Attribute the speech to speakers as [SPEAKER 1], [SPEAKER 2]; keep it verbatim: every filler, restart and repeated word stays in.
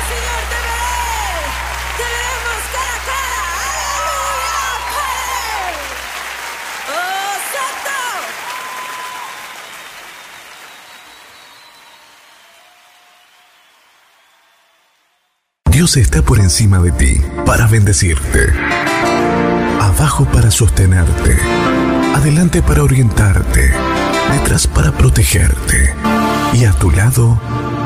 [SPEAKER 1] Señor, te veré. Te veremos cara a cara. ¡Aleluya, Padre! ¡Oh, santo!
[SPEAKER 2] Dios está por encima de ti para bendecirte, abajo para sostenerte, adelante para orientarte, detrás para protegerte y a tu lado